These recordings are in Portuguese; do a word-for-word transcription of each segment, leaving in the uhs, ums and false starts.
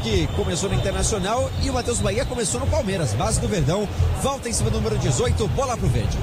que começou no Internacional e o Matheus Bahia começou no Palmeiras, base do Verdão. Volta em cima do número dezoito, bola pro verde.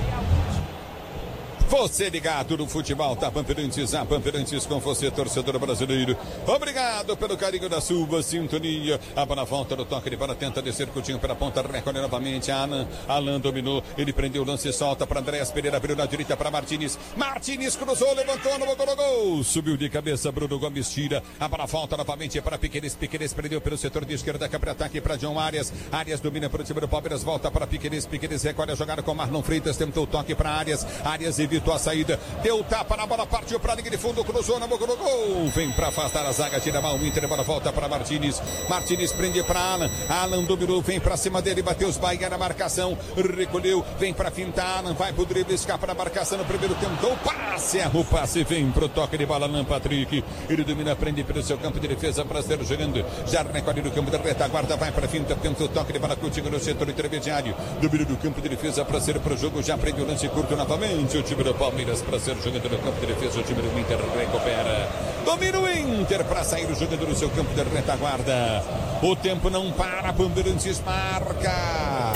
Você ligado no futebol, tá Bandeirantes, a Bandeirantes com você, torcedor brasileiro. Obrigado pelo carinho da sua sintonia. A bola volta no toque de bola, tenta descer Coutinho pela ponta, recolhe novamente. Alan, Alan dominou, ele prendeu o lance, solta para Andréas Pereira, abriu na direita para Martínez. Martínez cruzou, levantou, no gol, gol. Subiu de cabeça, Bruno Gomes tira. A bola volta novamente para Piqueires. Piqueires prendeu pelo setor de esquerda, capra ataque para John Arias. Arias domina para o time do Palmeiras, volta para Piqueires. Piqueires recolhe a jogada com Marlon Freitas, tentou o toque para Arias. Arias evita a saída, deu tapa na bola, partiu para a linha de fundo, cruzou na boca do gol, vem para afastar a zaga, tira mal o Inter, a bola volta para Martínez, Martínez prende para Alan, Alan dominou, vem para cima dele, bateu os Bahia na marcação, recolheu, vem para fintar, Alan vai pro drible, escapa na marcação no primeiro tempo, deu passe, erra o passe, vem pro toque de bola, Alan Patrick, ele domina, prende pelo seu campo de defesa, brasileiro jogando, já recolhe no campo da retaguarda, vai para finta, tenta o toque de bola, Coutinho no setor intermediário, domina do campo de defesa, para ser pro jogo, já prende o lance curto novamente, o time do Palmeiras para ser jogador no campo de defesa, o time do Inter recupera. Domina o Inter para sair o jogador no seu campo de retaguarda. O tempo não para, Bandeirantes marca.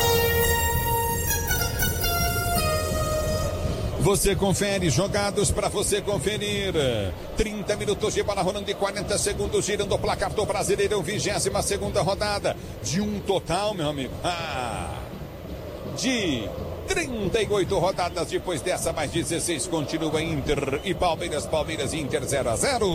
Você confere, jogados para você conferir. trinta minutos de bola rolando e quarenta segundos, girando o placar do Brasileirão, vigésima segunda rodada. De um total, meu amigo. Ah, de trinta e oito rodadas, depois dessa mais dezesseis, continua Inter e Palmeiras, Palmeiras e Inter zero a zero.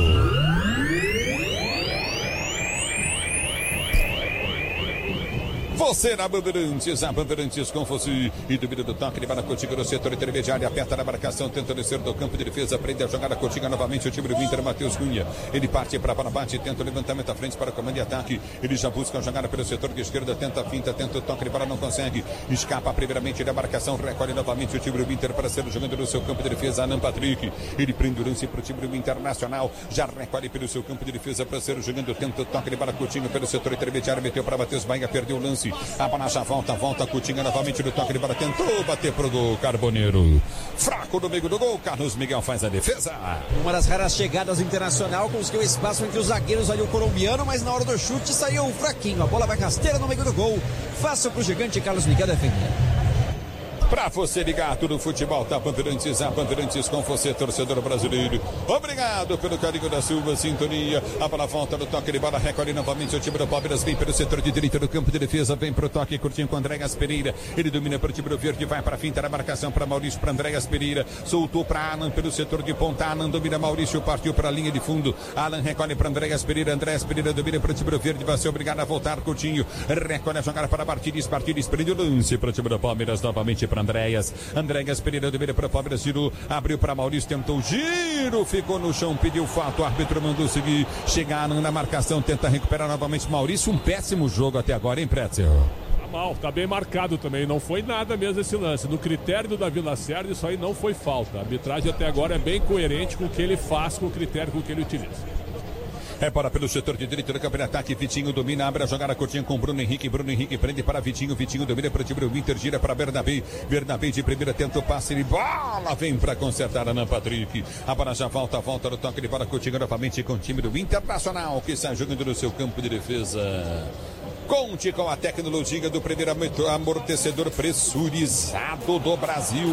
Você na Bandeirantes, a Bandeirantes com você. E duvida do toque, ele vai na Coutinho no setor intermediário, aperta na marcação, tenta descer do campo de defesa, prende a jogada, Coutinho novamente, o time do Inter, Matheus Cunha. Ele parte para a bate, tenta o levantamento à frente para o comando de ataque. Ele já busca a jogada pelo setor de esquerda, tenta a finta, tenta o toque, ele para, não consegue. Escapa primeiramente da marcação, recolhe novamente o time do Inter para ser jogando no seu campo de defesa, Alan Patrick. Ele prende o lance para o time do Internacional, já recolhe pelo seu campo de defesa para ser jogando, tenta o toque, ele para Coutinho pelo setor intermediário, meteu para Matheus Bahia, perdeu o lance. A bola já volta, volta, Coutinho novamente no toque de bola, tentou bater pro gol, Carboneiro. Fraco no meio do gol, Carlos Miguel faz a defesa. Uma das raras chegadas do Internacional, conseguiu espaço entre os zagueiros ali, o colombiano, mas na hora do chute saiu fraquinho. A bola vai rasteira no meio do gol. Fácil pro gigante, Carlos Miguel defender. Pra você ligar tudo futebol, tá Bandeirantes, a Bandeirantes com você, torcedor brasileiro. Obrigado pelo carinho da sua sintonia. A bola volta no toque de bola, recolhe novamente o time do Palmeiras, vem pelo setor de direita do campo de defesa, vem pro toque, curtinho com Andréas Pereira. Ele domina para o time do verde, vai para finta na marcação para Maurício, para Andréas Pereira. Soltou para Alan pelo setor de ponta, Alan domina Maurício, partiu para a linha de fundo. Alan recolhe para Andréas Pereira, Andréas Pereira domina para o time do verde, vai ser obrigado a voltar, Coutinho. Recolhe a jogada para Martínez, Martínez prende o lance para o time do Palmeiras, novamente para Andréas. Andréas Pereira domina para o Palmeiras, girou, abriu para Maurício, tentou giro, ficou no chão, pediu fato, o árbitro mandou seguir, chegar na marcação, tenta recuperar novamente Maurício. Um péssimo jogo até agora, hein, Pretzel? Tá mal, tá bem marcado também, não foi nada mesmo esse lance. No critério do Davi Lacerda, isso aí não foi falta. A arbitragem até agora é bem coerente com o que ele faz, com o critério com que ele utiliza. É para pelo setor de direita do campo de ataque, Vitinho domina, abre a jogada curtinha com Bruno Henrique, Bruno Henrique prende para Vitinho, Vitinho domina para o time do Inter, gira para Bernabé, Bernabé de primeira tenta o passe de bola, vem para consertar Alan Patrick, a bola já volta, volta no toque de bola, Coutinho novamente com o time do Internacional, que está jogando no seu campo de defesa. Conte com a tecnologia do primeiro amortecedor pressurizado do Brasil.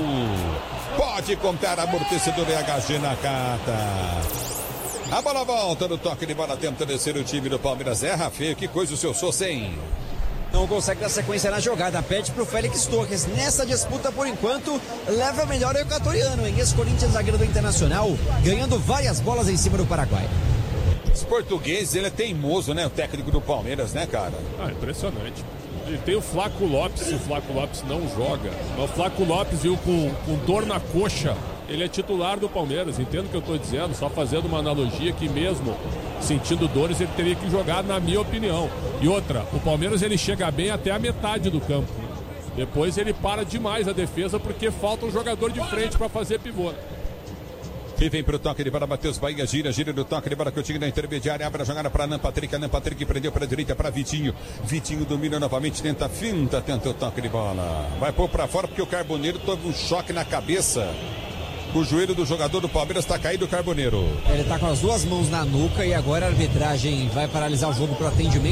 Pode comprar amortecedor E H G na carta. A bola volta no toque de bola, tenta descer o time do Palmeiras. Erra feio, que coisa o seu Sousa, hein? Não consegue dar sequência na jogada, pede pro Félix Torres. Nessa disputa, por enquanto, leva melhor o equatoriano, hein? Esse Corinthians, zagueiro do Internacional, ganhando várias bolas em cima do Paraguai. Os portugueses, ele é teimoso, né? O técnico do Palmeiras, né, cara? Ah, impressionante. E tem o Flaco Lopes, o Flaco Lopes não joga. O Flaco Lopes viu com, com dor na coxa. Ele é titular do Palmeiras, entendo o que eu estou dizendo, só fazendo uma analogia que mesmo sentindo dores ele teria que jogar, na minha opinião. E outra, o Palmeiras ele chega bem até a metade do campo. Depois ele para demais a defesa porque falta um jogador de frente para fazer pivô. E vem pro toque de bola, Matheus Bahia, gira, gira no toque de bola, Coutinho na intermediária, abre a jogada para Alan Patrick, Alan Patrick prendeu para a direita para Vitinho, Vitinho domina novamente, tenta finta, tenta o toque de bola, vai pôr para fora porque o Carboneiro teve um choque na cabeça. O joelho do jogador do Palmeiras está caído, o Carboneiro. Ele está com as duas mãos na nuca e agora a arbitragem vai paralisar o jogo para atendimento.